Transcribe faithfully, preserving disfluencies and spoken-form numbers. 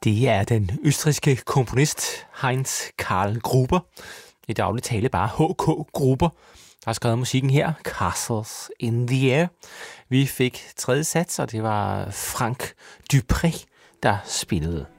Det er den østrigske komponist Heinz Karl Gruber, i dagligt tale bare H K Gruber, der har skrevet musikken her, Castles in the Air. Vi fik tredje sats, og det var Frank Dupré, der spillede.